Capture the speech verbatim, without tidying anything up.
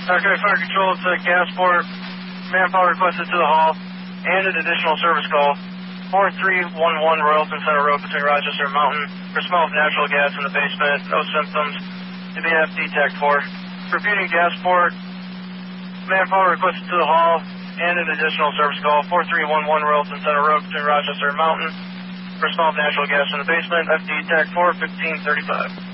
Okay, fire control to Gasport. Manpower requested to the hall and an additional service call. four three one one Royalton Center Road between Rochester and Mountain for smell of natural gas in the basement. No symptoms to be F D Tech four. Repeating Gasport. Manpower requested to the hall and an additional service call. four three one one Royalton Center Road between Rochester and Mountain for smell of natural gas in the basement. F D Tech four, fifteen thirty-five.